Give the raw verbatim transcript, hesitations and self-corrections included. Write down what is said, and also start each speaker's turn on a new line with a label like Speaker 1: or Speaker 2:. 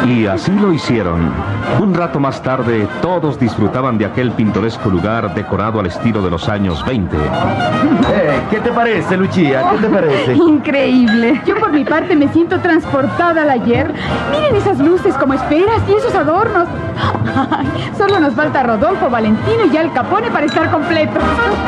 Speaker 1: Y así lo hicieron. Un rato más tarde, todos disfrutaban de aquel pintoresco lugar decorado al estilo de los años veinte.
Speaker 2: Eh, ¿Qué te parece, Lucia? ¿Qué te parece?
Speaker 3: Increíble. Yo por mi parte me siento transportada al ayer. Miren esas luces como esferas y esos adornos. Ay, solo nos falta Rodolfo, Valentino y Al Capone para estar completos.